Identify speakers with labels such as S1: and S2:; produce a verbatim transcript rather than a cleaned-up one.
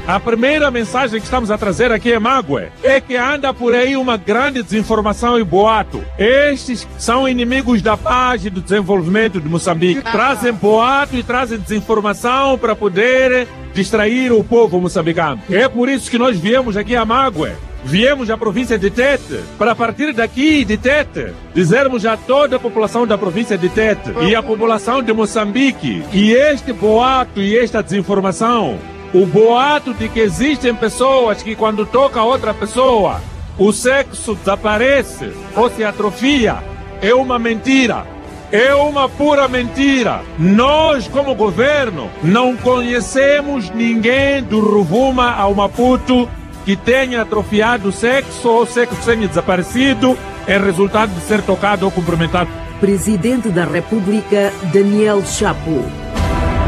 S1: A primeira mensagem que estamos a trazer aqui em Mague é que anda por aí uma grande desinformação e boato. Estes são inimigos da paz e do desenvolvimento de Moçambique. Trazem boato e trazem desinformação para poder distrair o povo moçambicano. É por isso que nós viemos aqui a Mague. Viemos à província de Tete, para partir daqui de Tete, dizermos a toda a população da província de Tete e a população de Moçambique que este boato e esta desinformação, o boato de que existem pessoas que quando toca outra pessoa, o sexo desaparece ou se atrofia, é uma mentira. É uma pura mentira. Nós, como governo, não conhecemos ninguém do Rovuma ao Maputo que tenha atrofiado o sexo ou sexo semi-desaparecido em resultado de ser tocado ou cumprimentado.
S2: Presidente da República, Daniel Chapo.